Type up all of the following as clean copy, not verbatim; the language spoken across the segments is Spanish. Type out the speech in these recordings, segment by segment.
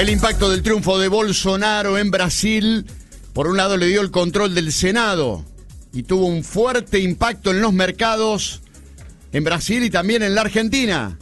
El impacto del triunfo de Bolsonaro en Brasil, por un lado, le dio el control del Senado y tuvo un fuerte impacto en los mercados en Brasil y también en la Argentina.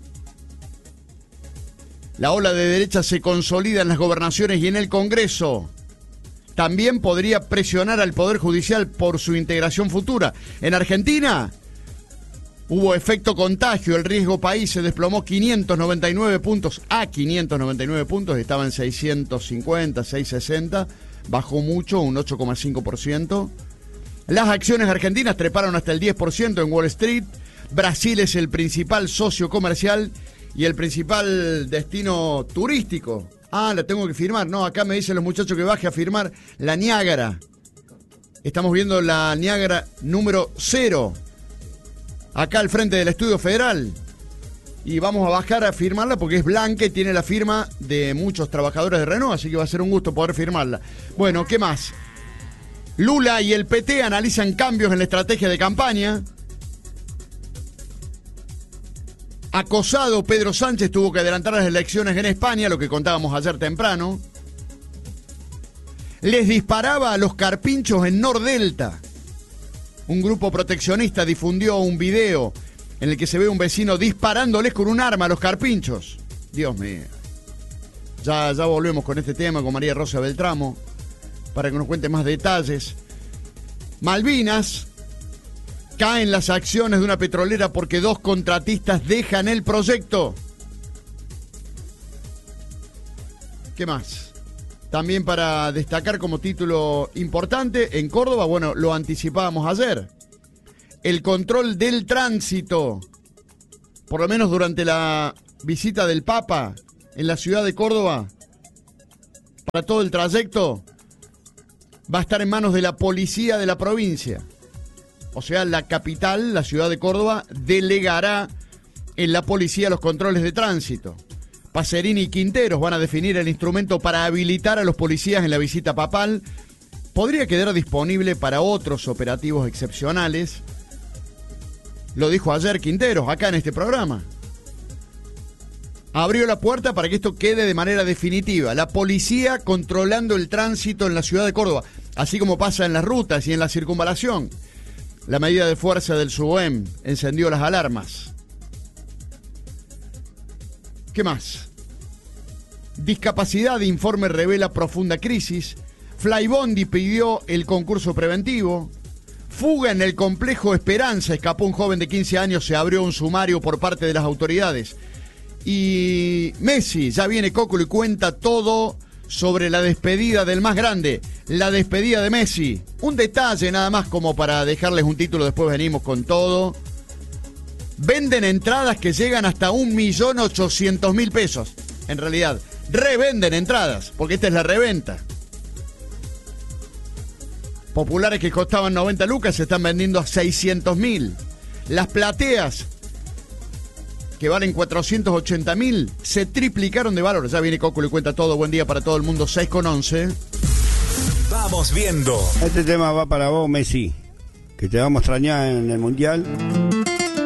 La ola de derecha se consolida en las gobernaciones y en el Congreso. También podría presionar al Poder Judicial por su integración futura. En Argentina hubo efecto contagio, el riesgo país se desplomó 599 puntos a 599 puntos, estaba en 650, 660, bajó mucho, un 8,5%. Las acciones argentinas treparon hasta el 10% en Wall Street. Brasil es el principal socio comercial y el principal destino turístico. Ah, la tengo que firmar. No, acá me dicen los muchachos que baje a firmar la Niágara. Estamos viendo la Niágara número 0. Acá al frente del Estudio Federal. Y vamos a bajar a firmarla porque es blanca y tiene la firma de muchos trabajadores de Renault, así que va a ser un gusto poder firmarla. Bueno, ¿qué más? Lula y el PT analizan cambios en la estrategia de campaña. Acosado, Pedro Sánchez tuvo que adelantar las elecciones en España, lo que contábamos ayer temprano. Les disparaba a los carpinchos en Nordelta. Un grupo proteccionista difundió un video en el que se ve un vecino disparándoles con un arma a los carpinchos. Dios mío. Ya volvemos con este tema con María Rosa Beltramo para que nos cuente más detalles. Malvinas. Caen las acciones de una petrolera porque 2 contratistas dejan el proyecto. ¿Qué más? También para destacar como título importante, en Córdoba, bueno, lo anticipábamos ayer. El control del tránsito, por lo menos durante la visita del Papa en la ciudad de Córdoba, para todo el trayecto, va a estar en manos de la policía de la provincia. O sea, la capital, la ciudad de Córdoba, delegará en la policía los controles de tránsito. Pacerini y Quinteros van a definir el instrumento para habilitar a los policías en la visita papal. Podría quedar disponible para otros operativos excepcionales. Lo dijo ayer Quinteros, acá en este programa. Abrió la puerta para que esto quede de manera definitiva. La policía controlando el tránsito en la ciudad de Córdoba, así como pasa en las rutas y en la circunvalación. La medida de fuerza del SUBEM encendió las alarmas. ¿Qué más? Discapacidad, informe revela profunda crisis. Flybondi pidió el concurso preventivo. Fuga en el complejo Esperanza. Escapó un joven de 15 años, se abrió un sumario por parte de las autoridades. Y Messi, ya viene Cóculo y cuenta todo sobre la despedida del más grande, la despedida de Messi. Un detalle nada más como para dejarles un título, después venimos con todo. Venden entradas que llegan hasta 1.800.000 pesos. En realidad, revenden entradas, porque esta es la reventa. Populares que costaban 90 lucas se están vendiendo a 600.000. Las plateas, que valen 480.000, se triplicaron de valor. Ya viene Cóculo y cuenta todo. Buen día para todo el mundo, 6:11. Vamos viendo. Este tema va para vos, Messi, que te vamos a extrañar en el Mundial.